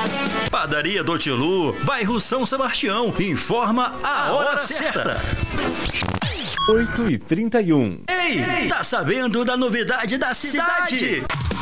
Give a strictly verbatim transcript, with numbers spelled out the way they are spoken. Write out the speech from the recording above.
Padaria do Tilu, bairro São Sebastião, informa a hora certa. oito e trinta e um. Ei, tá sabendo da novidade da cidade?